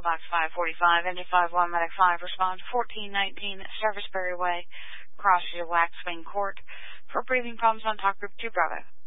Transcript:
Box 545, Engine 51, Medic 5, respond to 1419 Serviceberry Way, across your Waxwing Court, for breathing problems on Talk Group 2 Bravo.